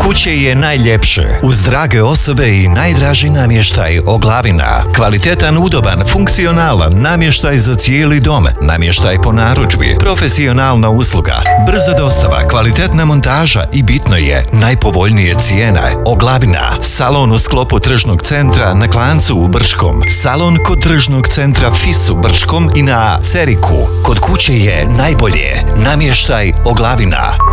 kuće je najljepše, uz drage osobe i najdraži namještaj Oglavina. Kvalitetan, udoban, funkcionalan namještaj za cijeli dom, namještaj po narudžbi, profesionalna usluga, brza dostava, kvalitetna montaža i bitno je, najpovoljnije cijene. Oglavina, salon u sklopu tržnog centra na Klancu u Brčkom, salon kod tržnog centra FIS u Brčkom i na Ceriku. Kod kuće je najbolje, namještaj Oglavina.